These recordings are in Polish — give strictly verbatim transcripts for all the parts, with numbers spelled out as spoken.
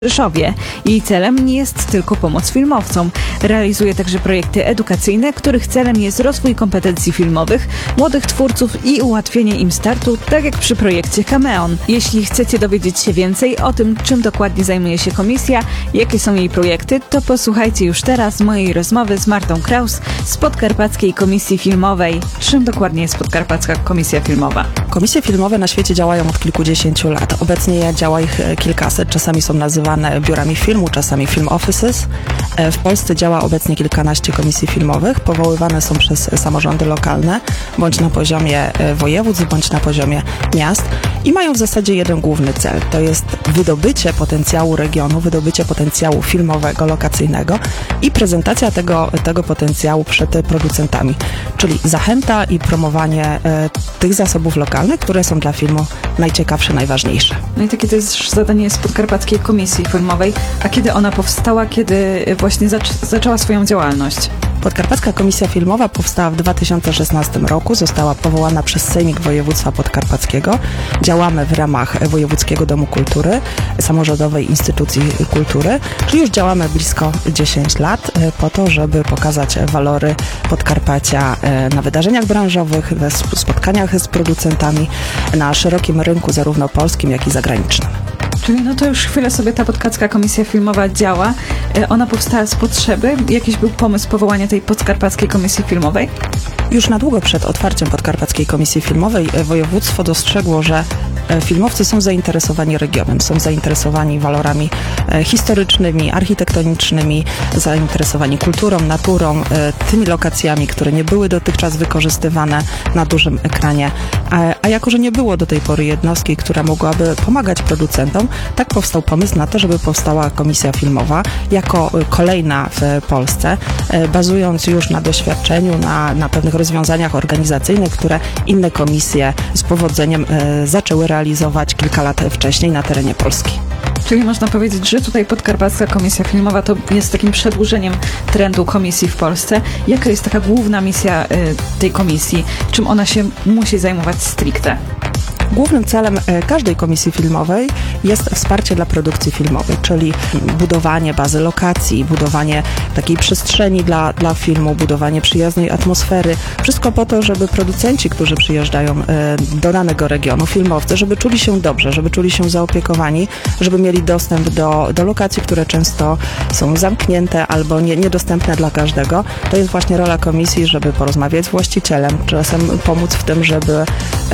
w Rzeszowie. Jej celem nie jest tylko pomoc filmowcom. Realizuje także projekty edukacyjne, których celem jest rozwój kompetencji filmowych młodych twórców i ułatwienie im startu, tak jak przy projekcie Kameon. Jeśli chcecie dowiedzieć się więcej o tym, czym dokładnie zajmuje się komisja, jakie są jej projekty, to posłuchajcie już teraz mojej rozmowy z Martą Kraus z Podkarpackiej Komisji Filmowej. Czym dokładnie jest Podkarpacka Komisja Filmowa? Komisje filmowe na świecie działają od kilkudziesięciu lat. Obecnie działa ich kilkaset, czasami są nazywane biurami filmu, czasami film offices. W Polsce działa obecnie kilkanaście komisji filmowych, powoływane są przez samorządy lokalne, bądź na poziomie województw, bądź na poziomie miast i mają w zasadzie jeden główny cel. To jest wydobycie potencjału regionu, wydobycie potencjału filmowego, lokacyjnego i prezentacja tego, tego potencjału przed producentami, czyli zachęta i promowanie e, tych zasobów lokalnych, które są dla filmu najciekawsze, najważniejsze. No i takie to jest zadanie z Podkarpackiej Komisji Filmowej. A kiedy ona powstała, kiedy właśnie zac- zaczęła swoją działalność? Podkarpacka Komisja Filmowa powstała w dwa tysiące szesnastym roku, została powołana przez Sejmik Województwa Podkarpackiego. Działamy w ramach Wojewódzkiego Domu Kultury, samorządowej instytucji kultury, czyli już działamy blisko dziesięć lat po to, żeby pokazać walory Podkarpacia na wydarzeniach branżowych, na spotkaniach z producentami, na szerokim rynku zarówno polskim, jak i zagranicznym. Czyli no to już chwilę sobie ta Podkarpacka Komisja Filmowa działa. Ona powstała z potrzeby. Jakiś był pomysł powołania tej Podkarpackiej Komisji Filmowej? Już na długo przed otwarciem Podkarpackiej Komisji Filmowej województwo dostrzegło, że filmowcy są zainteresowani regionem, są zainteresowani walorami historycznymi, architektonicznymi, zainteresowani kulturą, naturą, tymi lokacjami, które nie były dotychczas wykorzystywane na dużym ekranie. A, a jako, że nie było do tej pory jednostki, która mogłaby pomagać producentom, tak powstał pomysł na to, żeby powstała Komisja Filmowa jako kolejna w Polsce, bazując już na doświadczeniu, na, na pewnych rozwiązaniach organizacyjnych, które inne komisje z powodzeniem e, zaczęły realizować kilka lat wcześniej na terenie Polski. Czyli można powiedzieć, że tutaj Podkarpacka Komisja Filmowa to jest takim przedłużeniem trendu komisji w Polsce. Jaka jest taka główna misja y, tej komisji? Czym ona się musi zajmować stricte? Głównym celem każdej komisji filmowej jest wsparcie dla produkcji filmowej, czyli budowanie bazy lokacji, budowanie takiej przestrzeni dla, dla filmu, budowanie przyjaznej atmosfery. Wszystko po to, żeby producenci, którzy przyjeżdżają do danego regionu, filmowcy, żeby czuli się dobrze, żeby czuli się zaopiekowani, żeby mieli dostęp do, do lokacji, które często są zamknięte albo nie, niedostępne dla każdego. To jest właśnie rola komisji, żeby porozmawiać z właścicielem, czasem pomóc w tym, żeby,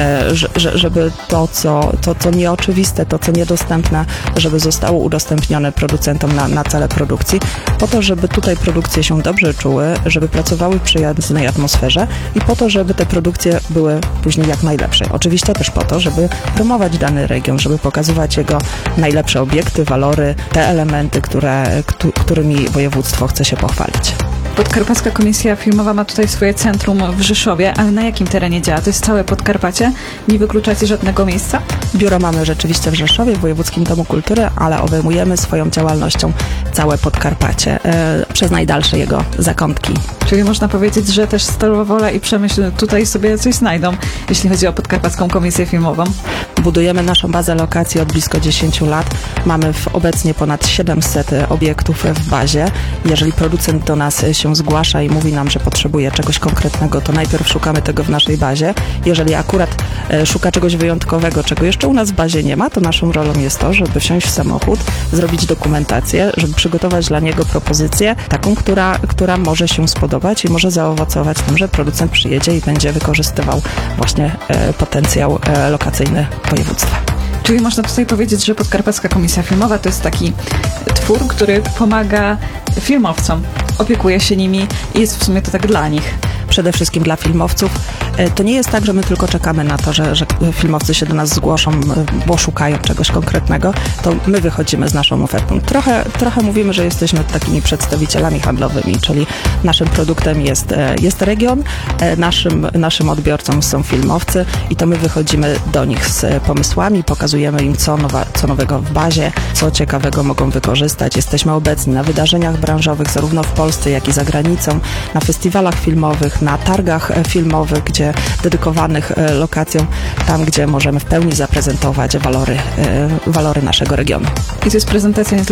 żeby to, co, to, co nieoczywiste, to, co niedostępne, żeby zostało udostępnione producentom na, na cele produkcji, po to, żeby tutaj produkcje się dobrze czuły, żeby pracowały w przyjaznej atmosferze i po to, żeby te produkcje były później jak najlepsze. Oczywiście też po to, żeby promować dany region, żeby pokazywać jego najlepsze obiekty, walory, te elementy, które, którymi województwo chce się pochwalić. Podkarpacka Komisja Filmowa ma tutaj swoje centrum w Rzeszowie, ale na jakim terenie działa? To jest całe Podkarpacie? Nie wykluczacie żadnego miejsca? Biuro mamy rzeczywiście w Rzeszowie, w Wojewódzkim Domu Kultury, ale obejmujemy swoją działalnością całe Podkarpacie e, przez najdalsze jego zakątki. Czyli można powiedzieć, że też Stalowa Wola i Przemyśl tutaj sobie coś znajdą, jeśli chodzi o Podkarpacką Komisję Filmową. Budujemy naszą bazę lokacji od blisko dziesięciu lat. Mamy w obecnie ponad siedemset obiektów w bazie. Jeżeli producent do nas się zgłasza i mówi nam, że potrzebuje czegoś konkretnego, to najpierw szukamy tego w naszej bazie. Jeżeli akurat e, szuka czegoś wyjątkowego, czego jeszcze u nas w bazie nie ma, to naszą rolą jest to, żeby wsiąść w samochód, zrobić dokumentację, żeby przygotować dla niego propozycję taką, która, która może się spodobać i może zaowocować tym, że producent przyjedzie i będzie wykorzystywał właśnie e, potencjał e, lokacyjny województwa. Czyli można tutaj powiedzieć, że Podkarpacka Komisja Filmowa to jest taki twór, który pomaga filmowcom, opiekuje się nimi i jest w sumie to tak dla nich. Przede wszystkim dla filmowców. To nie jest tak, że my tylko czekamy na to, że, że filmowcy się do nas zgłoszą, bo szukają czegoś konkretnego, to my wychodzimy z naszą ofertą. Trochę, trochę mówimy, że jesteśmy takimi przedstawicielami handlowymi, czyli naszym produktem jest, jest region, naszym, naszym odbiorcą są filmowcy i to my wychodzimy do nich z pomysłami, pokazujemy im co, nowa, co nowego w bazie, co ciekawego mogą wykorzystać. Jesteśmy obecni na wydarzeniach branżowych, zarówno w Polsce, jak i za granicą, na festiwalach filmowych, na targach filmowych, gdzie dedykowanych lokacjom, tam gdzie możemy w pełni zaprezentować walory, walory naszego regionu. I to jest prezentacja